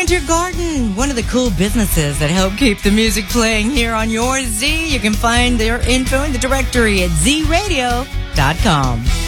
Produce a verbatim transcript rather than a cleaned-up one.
Winter Garden, one of the cool businesses that help keep the music playing here on your Z. You can find their info in the directory at z radio dot com.